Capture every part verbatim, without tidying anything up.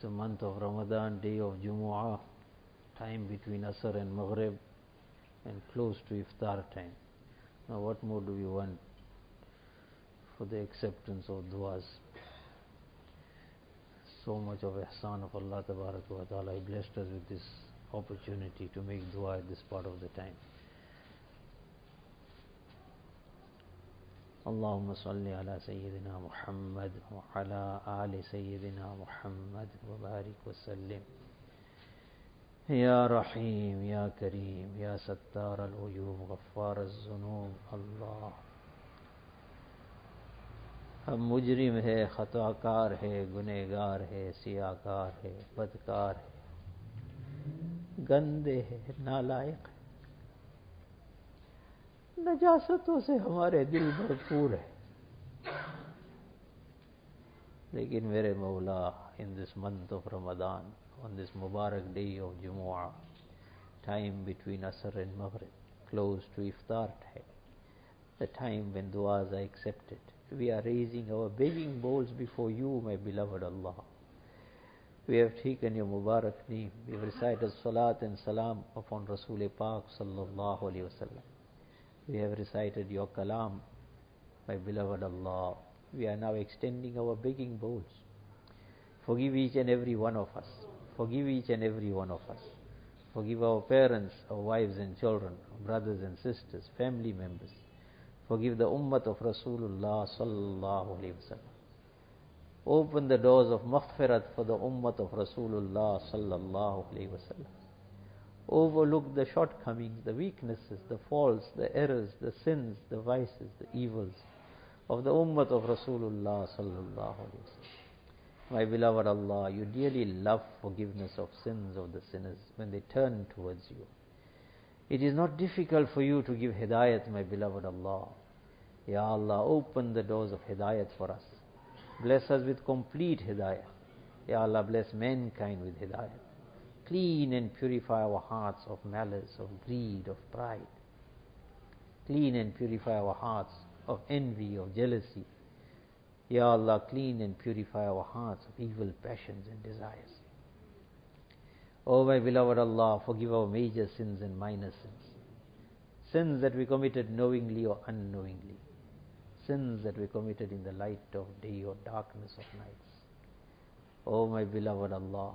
It's a month of Ramadan, day of Jumu'ah, time between Asr and Maghrib, and close to Iftar time. Now what more do we want for the acceptance of du'as? So much of ihsan of Allah Tabarak wa Ta'ala. He blessed us with this opportunity to make dua at this part of the time. Allahumma salli ala Sayyidina Muhammad wa ala ali Sayyidina Muhammad wa barik wa sallim. Ya Rahim, Ya Kareem, Ya Sattar al-Uyub, Ghaffar al-Zunub, Allah. हम मुजरिम है, खताकार है, गुनहगार है, सियाकार है, बदकार है, गंदे है, नालायक है, नजासतों से हमारे दिल भरपूर है. लेकिन मेरे मौला, in this month of Ramadan, on this Mubarak day of Jumu'ah, time between Asr and Maghrib, close to Iftar time, the time when du'as are accepted, we are raising our begging bowls before you, my beloved Allah. We have taken your Mubarak name. We have recited Salat and Salam upon Rasul Pak Sallallahu Alaihi Wasallam. We have recited your Kalam, my beloved Allah. We are now extending our begging bowls. Forgive each and every one of us. Forgive each and every one of us. Forgive our parents, our wives and children, our brothers and sisters, family members. Forgive the ummah of Rasulullah Sallallahu Alaihi Wasallam. Open the doors of maghfirat for the ummah of Rasulullah Sallallahu Alaihi Wasallam. Overlook the shortcomings, the weaknesses, the faults, the errors, the sins, the vices, the evils of the ummah of Rasulullah Sallallahu Alaihi Wasallam. My beloved Allah, you dearly love forgiveness of sins of the sinners when they turn towards you. It is not difficult for you to give hidayat, my beloved Allah. Ya Allah, open the doors of hidayat for us. Bless us with complete hidayat. Ya Allah, bless mankind with hidayat. Clean and purify our hearts of malice, of greed, of pride. Clean and purify our hearts of envy, of jealousy. Ya Allah, clean and purify our hearts of evil passions and desires. Oh my beloved Allah, forgive our major sins and minor sins. Sins that we committed knowingly or unknowingly. Sins that we committed in the light of day or darkness of nights. Oh my beloved Allah,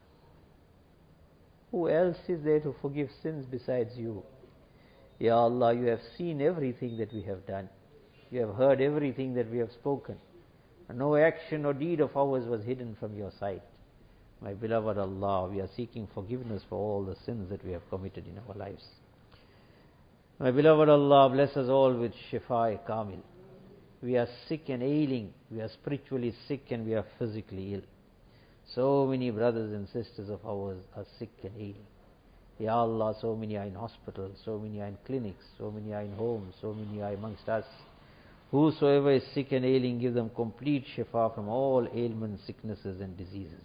who else is there to forgive sins besides you? Ya Allah, you have seen everything that we have done. You have heard everything that we have spoken. And no action or deed of ours was hidden from your sight. My beloved Allah, we are seeking forgiveness for all the sins that we have committed in our lives. My beloved Allah, bless us all with Shifa Kamil. We are sick and ailing. We are spiritually sick and we are physically ill. So many brothers and sisters of ours are sick and ailing. Ya Allah, so many are in hospitals, so many are in clinics, so many are in homes, so many are amongst us. Whosoever is sick and ailing, give them complete shifa from all ailments, sicknesses and diseases.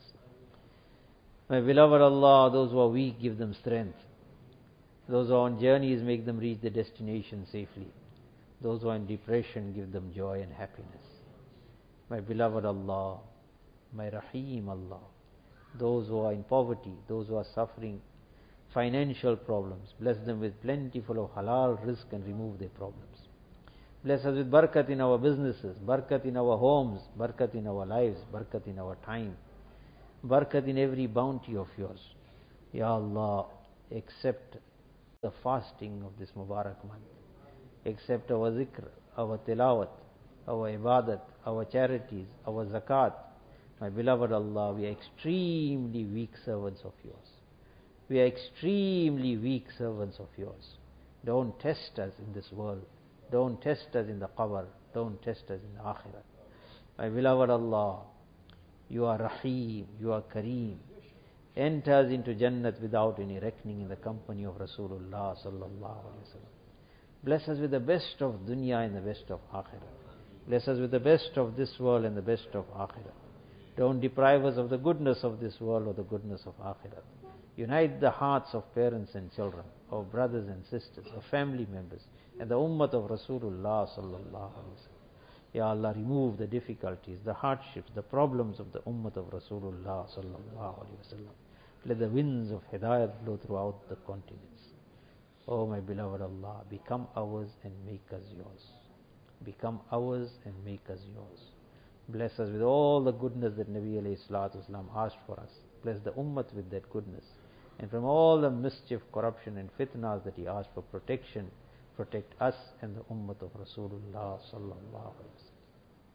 My beloved Allah, those who are weak, give them strength. Those who are on journeys, make them reach the destination safely. Those who are in depression, give them joy and happiness. My beloved Allah, my Rahim Allah, those who are in poverty, those who are suffering financial problems, bless them with plentiful of halal rizq and remove their problems. Bless us with barakat in our businesses, barakat in our homes, barakat in our lives, barakat in our time, barakat in every bounty of yours. Ya Allah, accept the fasting of this Mubarak month. Accept our zikr, our tilawat, our ibadat, our charities, our zakat. My beloved Allah, we are extremely weak servants of yours. We are extremely weak servants of yours. Don't test us in this world. Don't test us in the qabr. Don't test us in the akhirah. My beloved Allah, you are Rahim, you are Kareem. Enter us into Jannat without any reckoning in the company of Rasulullah Sallallahu Alaihi Wasallam. Bless us with the best of dunya and the best of akhirah. Bless us with the best of this world and the best of akhirah. Don't deprive us of the goodness of this world or the goodness of akhirah. Unite the hearts of parents and children, of brothers and sisters, of family members, and the ummah of Rasulullah Sallallahu Alaihi Wasallam. Ya Allah, remove the difficulties, the hardships, the problems of the ummah of Rasulullah sallallahu alaihi wasallam. Let the winds of hidayat blow throughout the continents. Oh my beloved Allah, become ours and make us yours. Become ours and make us yours. Bless us with all the goodness that Nabi alayhi salatu wasalam asked for us. Bless the ummah with that goodness. And from all the mischief, corruption and fitnas that he asked for protection, protect us and the ummah of Rasulullah sallallahu alaihi wasallam.